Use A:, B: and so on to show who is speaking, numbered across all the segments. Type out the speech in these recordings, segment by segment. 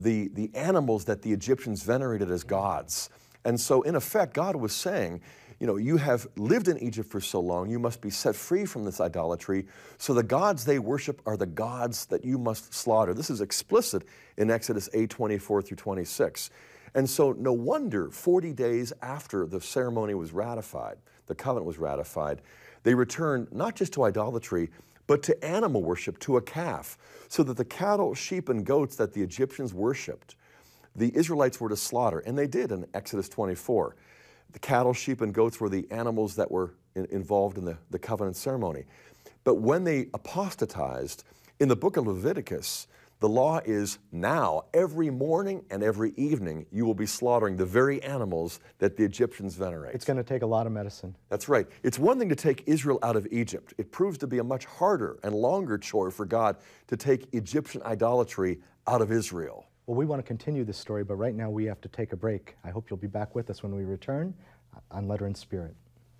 A: the animals that the Egyptians venerated as gods. And so in effect, God was saying, you know, you have lived in Egypt for so long, you must be set free from this idolatry. So the gods they worship are the gods that you must slaughter. This is explicit in Exodus 8:24 through 26. And so no wonder 40 days after the ceremony was ratified, the covenant was ratified, they returned not just to idolatry, but to animal worship, to a calf, so that the cattle, sheep, and goats that the Egyptians worshipped, the Israelites were to slaughter, and they did in Exodus 24. The cattle, sheep, and goats were the animals that were involved in the covenant ceremony. But when they apostatized, in the book of Leviticus, the law is now, every morning and every evening, you will be slaughtering the very animals that the Egyptians venerate.
B: It's going to take a lot of medicine.
A: That's right. It's one thing to take Israel out of Egypt. It proves to be a much harder and longer chore for God to take Egyptian idolatry out of Israel.
B: Well, we want to continue this story, but right now we have to take a break. I hope you'll be back with us when we return on Letter and Spirit.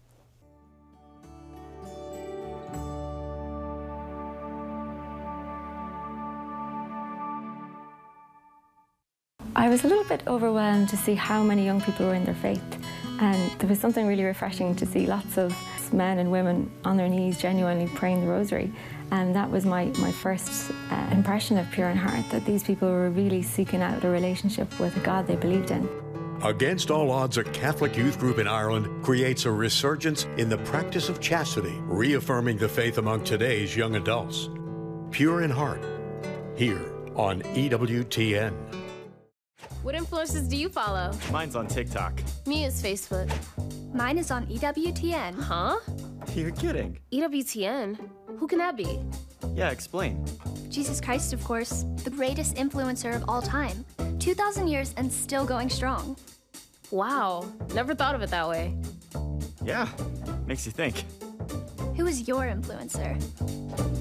C: I was a little bit overwhelmed to see how many young people were in their faith, and there was something really refreshing to see lots of men and women on their knees genuinely praying the rosary, and that was my first impression of Pure in Heart, that these people were really seeking out a relationship with a God they believed in.
D: Against All Odds, a Catholic youth group in Ireland creates a resurgence in the practice of chastity, reaffirming the faith among today's young adults. Pure in Heart, here on EWTN.
E: What influencers do you follow?
F: Mine's on TikTok.
E: Me is Facebook.
G: Mine is on EWTN.
E: Huh?
F: You're kidding.
E: EWTN? Who can that be?
F: Yeah, explain.
G: Jesus Christ, of course, the greatest influencer of all time. 2,000 years and still going strong.
E: Wow, never thought of it that way.
F: Yeah, makes you think.
G: Who is your influencer?